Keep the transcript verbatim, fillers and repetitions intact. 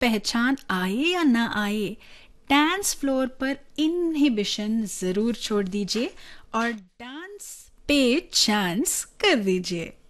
पहचान आए या ना आए, डांस फ्लोर पर इनहिबिशन ज़रूर छोड़ दीजिए और डांस पे चांस कर दीजिए।